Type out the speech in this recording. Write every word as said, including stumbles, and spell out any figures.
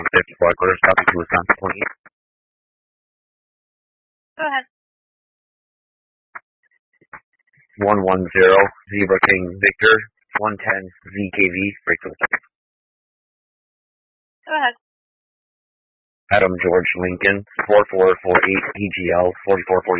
fifty-four quarters, copy to Wisconsin twenty-eight. Go ahead. one one zero, Zebra King Victor, one ten Z K V, break for the second. Go ahead. Adam George Lincoln, four four four eight E G L, forty-four forty.